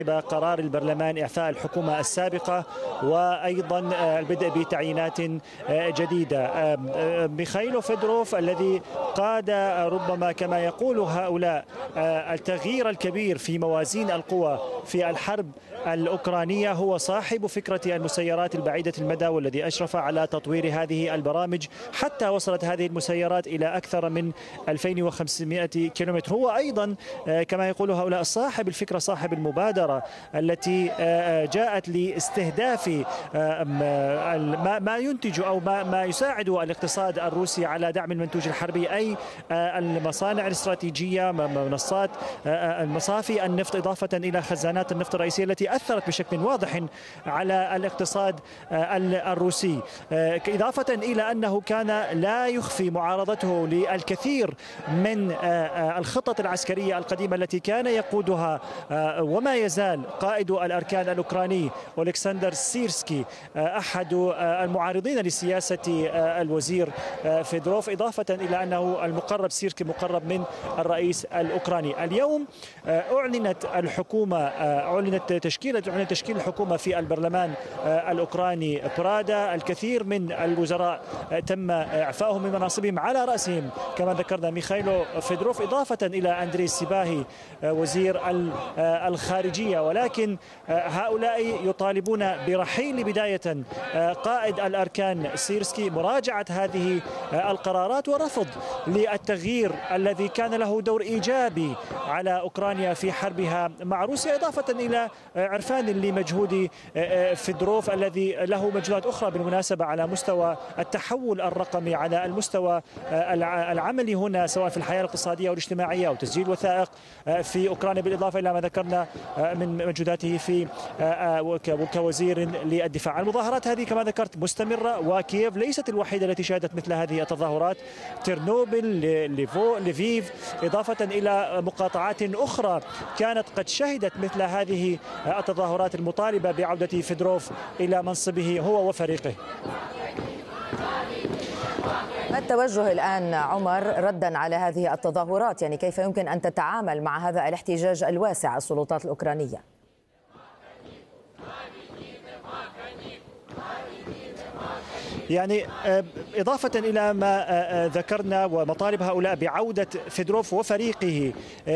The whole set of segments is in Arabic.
قرار البرلمان إعفاء الحكومة السابقة وأيضا البدء بتعيينات جديدة. ميخائيل فيدروف الذي قاد ربما كما يقول هؤلاء التغيير الكبير في موازين القوى في الحرب الأوكرانية هو صاحب فكرة المسيرات البعيدة المدى والذي أشرف على تطوير هذه البرامج حتى وصلت هذه المسيرات إلى أكثر من 2500 كيلومتر. هو أيضا كما يقول هؤلاء صاحب الفكرة صاحب المبادرة التي جاءت لاستهداف ما ينتج أو ما يساعد الاقتصاد الروسي على دعم المنتوج الحربي، أي المصانع الاستراتيجية، منصات مصافي النفط، إضافة إلى خزانات النفط الرئيسية التي أثرت بشكل واضح على الاقتصاد الروسي، إضافة إلى أنه كان لا يخفي معارضته للكثير من الخطط العسكرية القديمة التي كان يقودها وما يزال قائد الأركان الأوكراني أولكسندر سيرسكي أحد المعارضين لسياسة الوزير فيدروف، إضافة إلى أنه المقرب سيرسكي مقرب من الرئيس الأوكراني. اليوم أعلنت تشكيل الحكومة في البرلمان الأوكراني برادا. الكثير من الوزراء تم إعفائهم من مناصبهم على رأسهم كما ذكرنا ميخائيل فيدروف، إضافة إلى أندري سيباهي وزير الخارجية. ولكن هؤلاء يطالبون برحيل بداية قائد الأركان سيرسكي، مراجعة هذه القرارات ورفض للتغيير الذي كان له دور إيجابي على أوكرانيا في حربها مع روسيا، إضافة إلى عرفان لمجهود فيدروف الذي له مجهودات أخرى بالمناسبة على مستوى التحول الرقمي، على المستوى العملي هنا سواء في الحياة الاقتصادية والاجتماعية أو تسجيل وثائق في أوكرانيا، بالإضافة إلى ما ذكرنا من مجهوداته في كوزير للدفاع. المظاهرات هذه كما ذكرت مستمرة، وكييف ليست الوحيدة التي شهدت مثل هذه التظاهرات. ترنوبل، ليفيف، إضافة إلى مقاطعات أخرى كانت قد شهدت مثل هذه التظاهرات المطالبة بعودة فيدروف إلى منصبه هو وفريقه. ما التوجه الآن عمر ردا على هذه التظاهرات؟ يعني كيف يمكن أن تتعامل مع هذا الاحتجاج الواسع السلطات الأوكرانية؟ يعني إضافة إلى ما ذكرنا ومطالب هؤلاء بعودة فيدروف وفريقه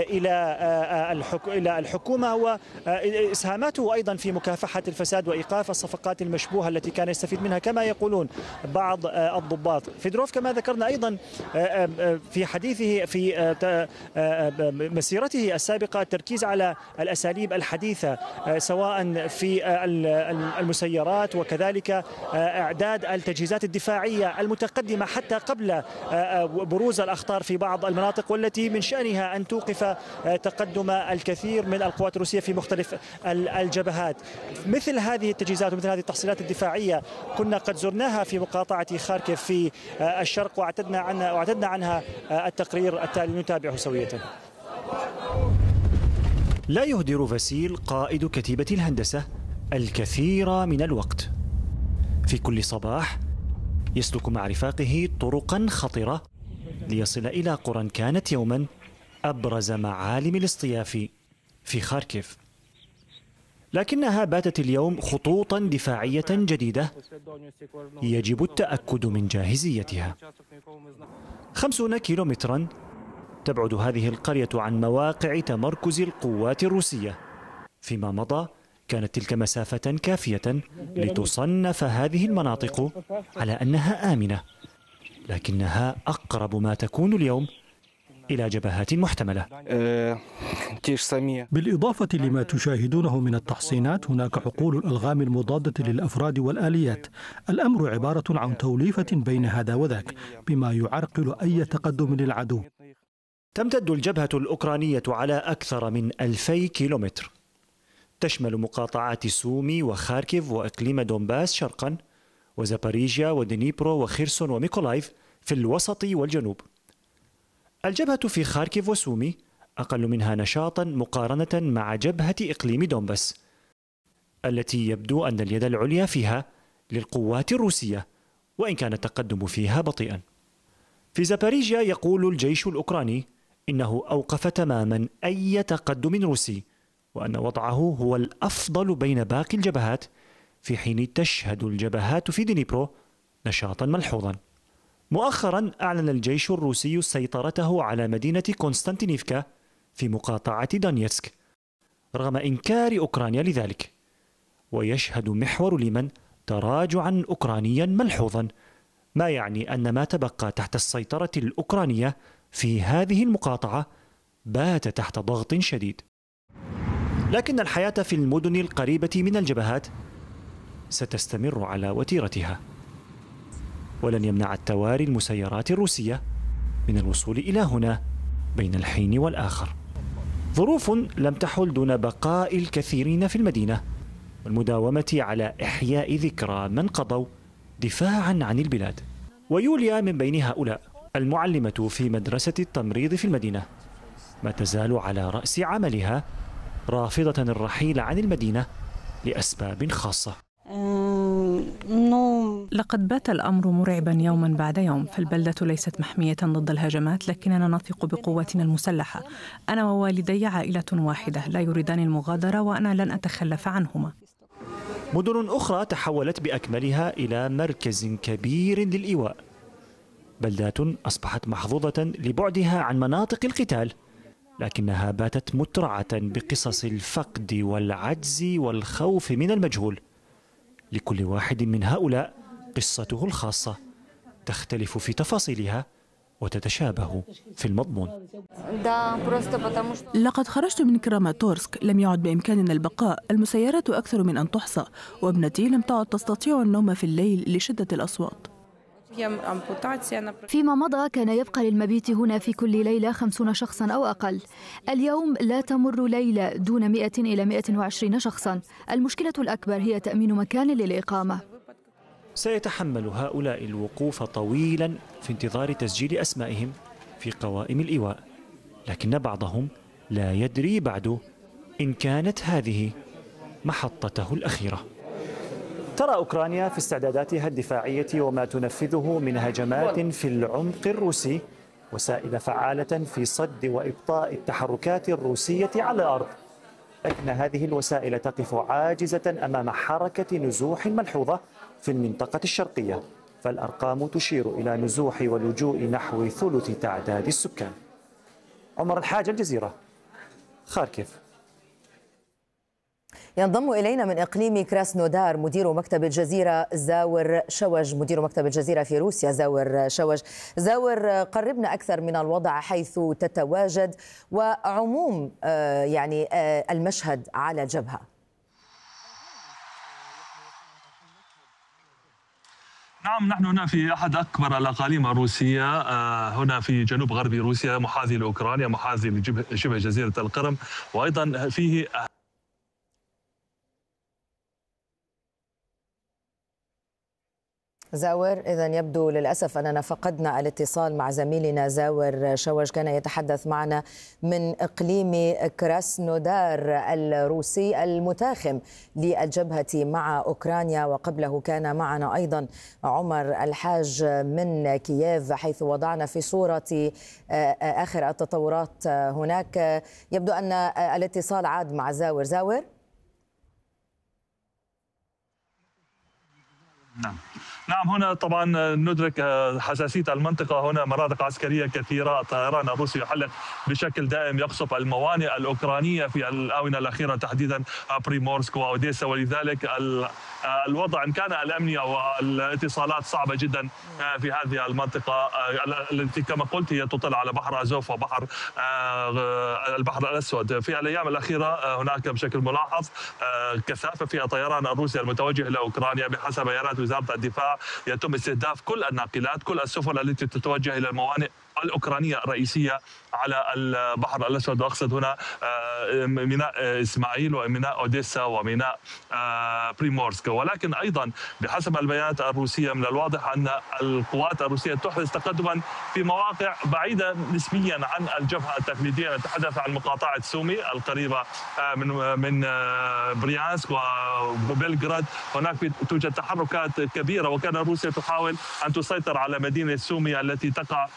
إلى الحكومة وإسهاماته أيضا في مكافحة الفساد وإيقاف الصفقات المشبوهة التي كان يستفيد منها كما يقولون بعض الضباط. فيدروف كما ذكرنا أيضا في حديثه في مسيرته السابقة التركيز على الأساليب الحديثة سواء في المسيرات وكذلك إعداد التجهيزات الدفاعية المتقدمة حتى قبل بروز الأخطار في بعض المناطق، والتي من شأنها أن توقف تقدم الكثير من القوات الروسية في مختلف الجبهات. مثل هذه التجهيزات ومثل هذه التحصيلات الدفاعية كنا قد زرناها في مقاطعة خاركيف في الشرق واعتدنا عنها التقرير التالي نتابعه سوية. لا يهدر فاسيل قائد كتيبة الهندسة الكثير من الوقت. في كل صباح يسلك مع رفاقه طرقا خطرة ليصل إلى قرى كانت يوما أبرز معالم الاصطياف في خاركيف، لكنها باتت اليوم خطوطا دفاعية جديدة يجب التأكد من جاهزيتها. 50 كيلومترا تبعد هذه القرية عن مواقع تمركز القوات الروسية. فيما مضى كانت تلك مسافة كافية لتصنف هذه المناطق على أنها آمنة، لكنها أقرب ما تكون اليوم إلى جبهات محتملة. بالإضافة لما تشاهدونه من التحصينات، هناك حقول الألغام المضادة للأفراد والآليات. الأمر عبارة عن توليفة بين هذا وذاك بما يعرقل أي تقدم للعدو. تمتد الجبهة الأوكرانية على أكثر من 2000 كيلومتر، تشمل مقاطعات سومي وخاركيف وإقليم دونباس شرقا، وزاباريجيا ودنيبرو وخيرسون وميكولايف في الوسط والجنوب. الجبهة في خاركيف وسومي أقل منها نشاطا مقارنة مع جبهة إقليم دونباس التي يبدو أن اليد العليا فيها للقوات الروسية، وإن كان التقدم فيها بطيئا. في زاباريجيا يقول الجيش الأوكراني إنه أوقف تماما أي تقدم روسي وأن وضعه هو الأفضل بين باقي الجبهات، في حين تشهد الجبهات في دنيبرو نشاطا ملحوظا. مؤخرا أعلن الجيش الروسي سيطرته على مدينة كونستانتينيفكا في مقاطعة دونيتسك رغم إنكار أوكرانيا لذلك، ويشهد محور ليمان تراجعا أوكرانيا ملحوظا، ما يعني أن ما تبقى تحت السيطرة الأوكرانية في هذه المقاطعة بات تحت ضغط شديد. لكن الحياة في المدن القريبة من الجبهات ستستمر على وتيرتها، ولن يمنع التواري المسيرات الروسية من الوصول إلى هنا بين الحين والآخر. ظروف لم تحل دون بقاء الكثيرين في المدينة والمداومة على إحياء ذكرى من قضوا دفاعا عن البلاد. ويوليا من بين هؤلاء، المعلمة في مدرسة التمريض في المدينة، ما تزال على رأس عملها رافضة الرحيل عن المدينة لأسباب خاصة. لقد بات الأمر مرعبا يوما بعد يوم، فالبلدة ليست محمية ضد الهجمات، لكننا نثق بقواتنا المسلحة. أنا ووالدي عائلة واحدة لا يريدان المغادرة، وأنا لن أتخلف عنهما. مدن أخرى تحولت بأكملها إلى مركز كبير للإيواء، بلدات أصبحت محظوظة لبعدها عن مناطق القتال، لكنها باتت مترعة بقصص الفقد والعجز والخوف من المجهول. لكل واحد من هؤلاء قصته الخاصة، تختلف في تفاصيلها وتتشابه في المضمون. لقد خرجت من كراماتورسك، لم يعد بإمكاننا البقاء، المسيرات أكثر من أن تحصى، وابنتي لم تعد تستطيع النوم في الليل لشدة الأصوات. فيما مضى كان يبقى للمبيت هنا في كل ليلة 50 شخصا أو أقل. اليوم لا تمر ليلة دون 100 إلى 120 شخصا. المشكلة الأكبر هي تأمين مكان للإقامة. سيتحمل هؤلاء الوقوف طويلا في انتظار تسجيل أسمائهم في قوائم الإيواء، لكن بعضهم لا يدري بعد إن كانت هذه محطته الأخيرة. ترى أوكرانيا في استعداداتها الدفاعية وما تنفذه من هجمات في العمق الروسي وسائل فعالة في صد وإبطاء التحركات الروسية على الأرض، لكن هذه الوسائل تقف عاجزة أمام حركة نزوح ملحوظة في المنطقة الشرقية، فالأرقام تشير إلى نزوح ولجوء نحو ثلث تعداد السكان. عمر الحاج، الجزيرة، خاركيف. ينضم إلينا من إقليم كراسنودار مدير مكتب الجزيرة زاور شوج، مدير مكتب الجزيرة في روسيا زاور شوج. زاور، قربنا أكثر من الوضع حيث تتواجد وعموم المشهد على الجبهة. نعم، نحن هنا في أحد أكبر الأقاليم الروسية هنا في جنوب غرب روسيا، محاذي لأوكرانيا، محاذي لشبه جزيرة القرم، وأيضا فيه زاور، إذن يبدو للأسف أننا فقدنا الاتصال مع زميلنا زاور شوج، كان يتحدث معنا من إقليم كراسنودار الروسي المتاخم للجبهة مع أوكرانيا، وقبله كان معنا أيضا عمر الحاج من كييف، حيث وضعنا في صورة آخر التطورات هناك. يبدو أن الاتصال عاد مع زاور. زاور؟ نعم، هنا طبعا ندرك حساسية المنطقة. هنا مناطق عسكرية كثيرة، الطيران الروسي يحلق بشكل دائم، يقصف الموانئ الأوكرانية في الآونة الأخيرة، تحديدا بريمورسك وأوديسا، ولذلك الوضع إن كان الأمني والاتصالات صعبة جدا في هذه المنطقة التي كما قلت هي تطل على بحر أزوف وبحر البحر الأسود. في الأيام الأخيرة هناك بشكل ملاحظ كثافة في الطيران الروسي المتوجه إلى أوكرانيا. بحسب بيانات وزارة الدفاع يتم استهداف كل الناقلات، كل السفن التي تتوجه إلى الموانئ الأوكرانية الرئيسية على البحر الأسود، وأقصد هنا ميناء إسماعيل وميناء أوديسا وميناء بريمورسك. ولكن أيضا بحسب البيانات الروسية من الواضح أن القوات الروسية تحدث تقدما في مواقع بعيدة نسبيا عن الجبهة التقليدية. نتحدث عن مقاطعة سومي القريبة من بريانسك وبلغراد، هناك توجد تحركات كبيرة، وكان روسيا تحاول أن تسيطر على مدينة سومي التي تقع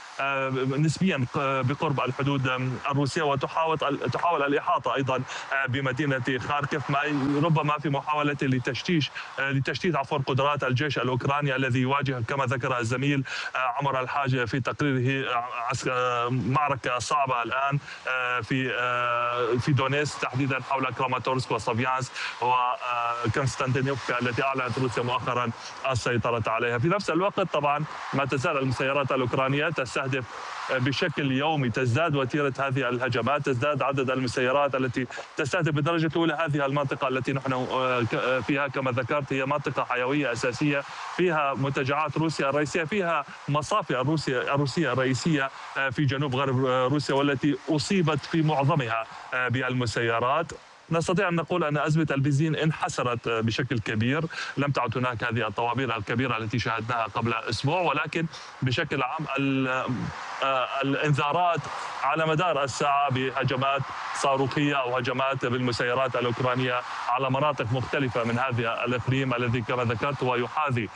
نسبيا بقرب الحدود الروسية، وتحاول الإحاطة أيضا بمدينة خاركيف، ربما في محاولة لتشتيت قدرات الجيش الأوكراني الذي يواجه كما ذكر الزميل عمر الحاج في تقريره معركة صعبة الآن في دونيتسك تحديدا حول كراماتورسك وصافيانسك وكونستانتينوفكا التي أعلنت روسيا مؤخرا السيطرة عليها. في نفس الوقت طبعا ما تزال المسيرات الأوكرانية تستهدف بشكل يومي، تزداد وتيرة هذه الهجمات، تزداد عدد المسيرات التي تستهدف بالدرجة الأولى هذه المنطقة التي نحن فيها كما ذكرت، هي منطقة حيوية أساسية فيها منتجعات روسيا الرئيسية، فيها مصافي الروسية الرئيسية في جنوب غرب روسيا والتي أصيبت في معظمها بالمسيرات. نستطيع أن نقول أن أزمة البنزين انحسرت بشكل كبير، لم تعد هناك هذه الطوابير الكبيرة التي شاهدناها قبل أسبوع، ولكن بشكل عام الإنذارات على مدار الساعة بهجمات صاروخية أو هجمات بالمسيرات الأوكرانية على مناطق مختلفة من هذا الإقليم الذي كما ذكرت هو يحاذي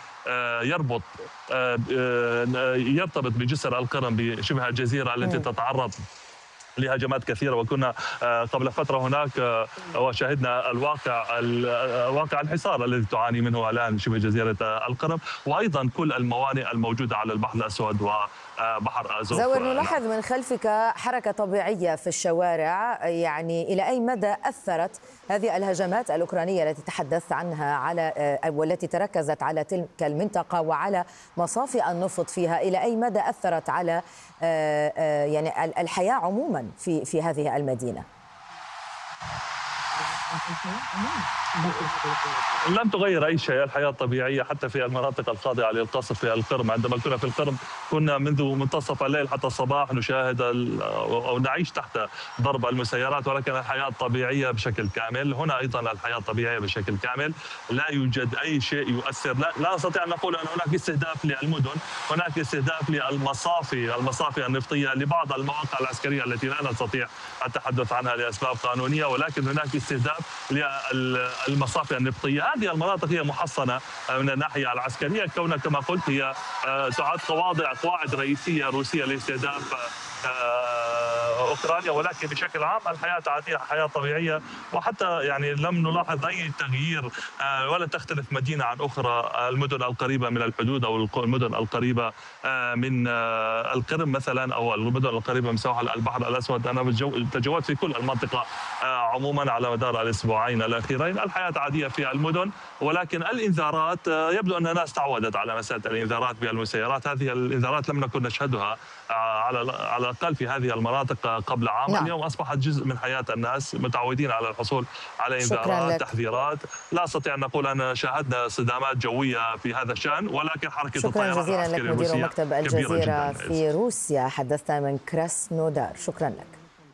يرتبط بجسر القرم بشبه الجزيرة التي تتعرض لهجمات كثيرة. وكنا قبل فترة هناك وشاهدنا واقع الحصار الذي تعاني منه الآن شبه جزيرة القرم، وأيضا كل الموانئ الموجودة على البحر الأسود وبحر أزوف. زاور، نلاحظ من خلفك حركة طبيعية في الشوارع، يعني إلى أي مدى أثرت هذه الهجمات الأوكرانية التي تحدثت عنها والتي تركزت على تلك المنطقة وعلى مصافي النفط فيها، إلى أي مدى أثرت على يعني الحياة عموما في هذه المدينة؟ لم تغير أي شيء الحياة الطبيعية حتى في المناطق الخاضعة للقصف في القرم. عندما كنا في القرم كنا منذ منتصف الليل حتى الصباح نشاهد أو نعيش تحت ضرب المسيرات، ولكن الحياة الطبيعية بشكل كامل. هنا أيضا الحياة الطبيعية بشكل كامل، لا يوجد أي شيء يؤثر. لا نستطيع أن نقول أن هناك استهداف للمدن، هناك استهداف المصافي النفطية لبعض المواقع العسكرية التي لا نستطيع التحدث عنها لأسباب قانونية، ولكن هناك استهداف للمصافي النفطية. هذه المناطق هي محصنة من الناحية العسكرية، كونها كما قلت هي تعد قواعد رئيسية روسية لاستهداف أوكرانيا، ولكن بشكل عام الحياة تعديها حياة طبيعية، وحتى يعني لم نلاحظ أي تغيير ولا تختلف مدينة عن أخرى. المدن القريبة من الحدود أو المدن القريبة من القرم مثلا أو المدن القريبة من سواحل البحر الأسود، أنا تجولت في كل المنطقة عموما على مدار الأسبوعين الأخيرين. الحياة عادية في المدن، ولكن الإنذارات يبدو أن الناس تعودت على مسألة الإنذارات بالمسيرات. هذه الإنذارات لم نكن نشهدها على الأقل في هذه المناطق قبل عام. نعم. اليوم أصبحت جزء من حياة الناس، متعودين على الحصول على إنذارات تحذيرات. لا أستطيع أن نقول أن شاهدنا صدامات جوية في هذا الشأن، ولكن حركة الطيران العسكري الروسية كبيرة جدا. شكرا جزيلا لك مدير مكتب الجزيرة في روسيا، حدثنا من كراسنودار. شكرا لك.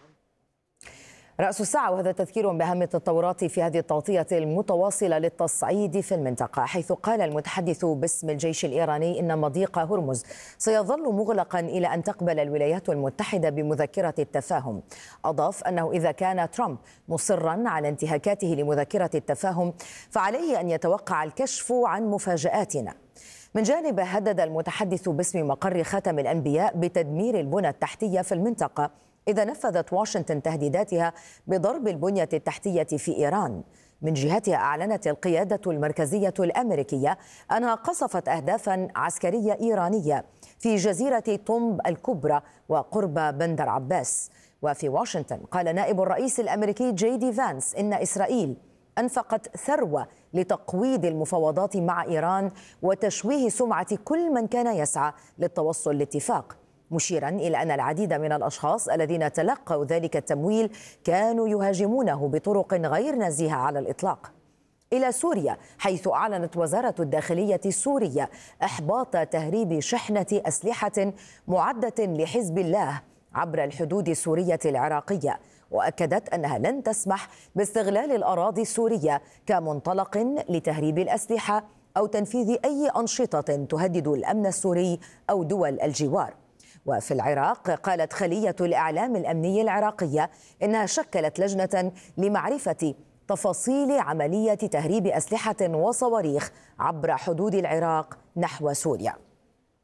رأس الساعة، وهذا تذكير بأهم التطورات في هذه التغطية المتواصلة للتصعيد في المنطقة، حيث قال المتحدث باسم الجيش الإيراني إن مضيق هرمز سيظل مغلقا إلى أن تقبل الولايات المتحدة بمذكرة التفاهم. أضاف أنه إذا كان ترامب مصرا على انتهاكاته لمذكرة التفاهم فعليه أن يتوقع الكشف عن مفاجآتنا. من جانبه هدد المتحدث باسم مقر خاتم الأنبياء بتدمير البنى التحتية في المنطقة إذا نفذت واشنطن تهديداتها بضرب البنية التحتية في إيران. من جهتها أعلنت القيادة المركزية الأمريكية أنها قصفت أهدافا عسكرية إيرانية في جزيرة طنب الكبرى وقرب بندر عباس. وفي واشنطن قال نائب الرئيس الأمريكي جي دي فانس إن إسرائيل أنفقت ثروة لتقويض المفاوضات مع إيران وتشويه سمعة كل من كان يسعى للتوصل لاتفاق، مشيرا إلى أن العديد من الأشخاص الذين تلقوا ذلك التمويل كانوا يهاجمونه بطرق غير نزيهة على الإطلاق. إلى سوريا، حيث أعلنت وزارة الداخلية السورية إحباط تهريب شحنة أسلحة معدة لحزب الله عبر الحدود السورية العراقية، وأكدت أنها لن تسمح باستغلال الأراضي السورية كمنطلق لتهريب الأسلحة أو تنفيذ أي أنشطة تهدد الأمن السوري أو دول الجوار. وفي العراق قالت خلية الإعلام الأمني العراقية إنها شكلت لجنة لمعرفة تفاصيل عملية تهريب أسلحة وصواريخ عبر حدود العراق نحو سوريا.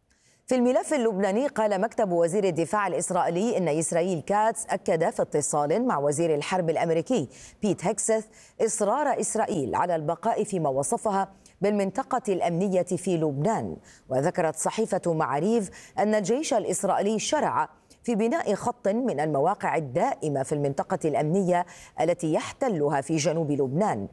في الملف اللبناني قال مكتب وزير الدفاع الإسرائيلي إن إسرائيل كاتس أكد في اتصال مع وزير الحرب الأمريكي بيت هيكسث إصرار إسرائيل على البقاء فيما وصفها بالمنطقة الأمنية في لبنان. وذكرت صحيفة معاريف أن الجيش الإسرائيلي شرع في بناء خط من المواقع الدائمة في المنطقة الأمنية التي يحتلها في جنوب لبنان.